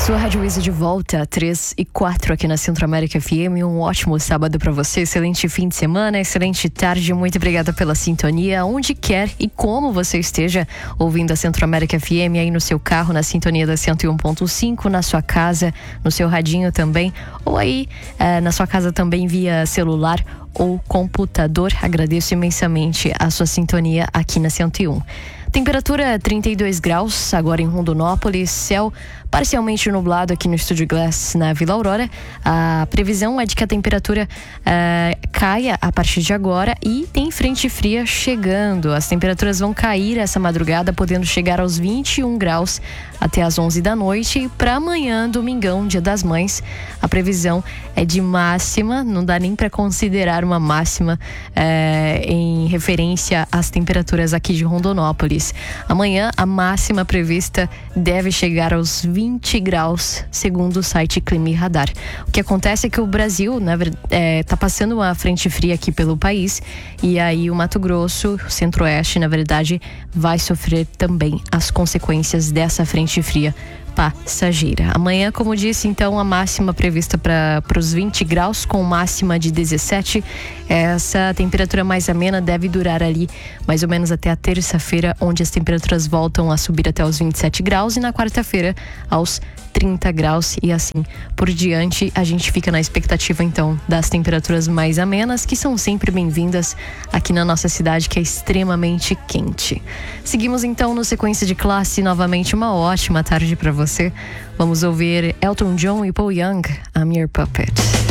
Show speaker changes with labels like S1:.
S1: Sua Rádio Wizzy de volta, 3 e 4 aqui na Centro-América FM. Um ótimo sábado para você, excelente fim de semana, excelente tarde. Muito obrigada pela sintonia, onde quer e como você esteja ouvindo a Centro-América FM, aí no seu carro, na sintonia da 101.5, na sua casa, no seu radinho também, ou aí na sua casa também via celular ou computador. Agradeço imensamente a sua sintonia aqui na 101. Temperatura 32 graus, agora em Rondonópolis, céu parcialmente nublado aqui no Estúdio Glass, na Vila Aurora. A previsão é de que a temperatura caia a partir de agora e tem frente fria chegando. As temperaturas vão cair essa madrugada, podendo chegar aos 21 graus até as 11 da noite. E para amanhã, domingão, Dia das Mães, a previsão é de máxima, não dá nem para considerar uma máxima em referência às temperaturas aqui de Rondonópolis. Amanhã, a máxima prevista deve chegar aos 20 graus, segundo o site Clima e Radar. O que acontece é que o Brasil tá passando uma frente fria aqui pelo país, e aí o Mato Grosso, o Centro-Oeste, na verdade, vai sofrer também as consequências dessa frente fria passageira. Amanhã, como disse, então, a máxima prevista para os 20 graus, com máxima de 17. Essa temperatura mais amena deve durar ali mais ou menos até a terça-feira, onde as temperaturas voltam a subir até os 27 graus, e na quarta-feira aos 30 graus, e assim por diante. A gente fica na expectativa, então, das temperaturas mais amenas, que são sempre bem-vindas aqui na nossa cidade, que é extremamente quente. Seguimos, então, no Sequência de Classe. Novamente, uma ótima tarde para você. Vamos ouvir Elton John e Paul Young, I'm Your Puppet.